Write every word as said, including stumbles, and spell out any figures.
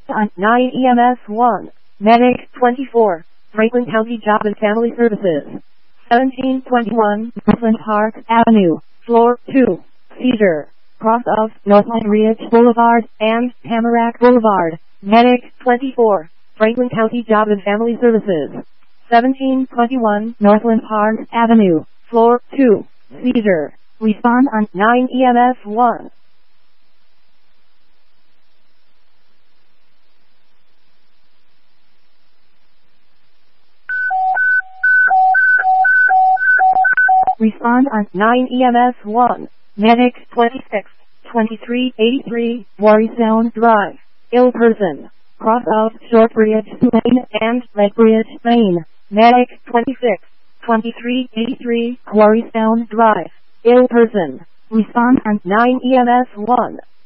On nine E M S one. Medic twenty-four. Franklin County Job and Family Services. seventeen twenty-one Northland Park Avenue. Floor two. Seizure. Cross of Northland Ridge Boulevard and Tamarack Boulevard. Medic twenty-four. Franklin County Job and Family Services. seventeen twenty-one Northland Park Avenue. Floor two. Seizure. Respond on nine E M S one. Respond on nine E M S one. Medic twenty-six twenty-three eighty-three Warristown Drive. Ill person. Cross of Shortbridge Lane and Leadbridge Lane. Medic twenty-six twenty-three eighty-three Warristown Drive. Ill person. Respond on nine E M S one.